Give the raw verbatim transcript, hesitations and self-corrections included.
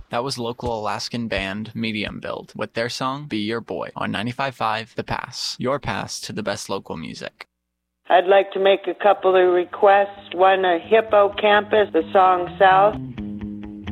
That was local Alaskan band Medium Build with their song Be Your Boy on ninety-five point five The Pass, your pass to the best local music. I'd like to make a couple of requests. One, a Hippocampus, the song South.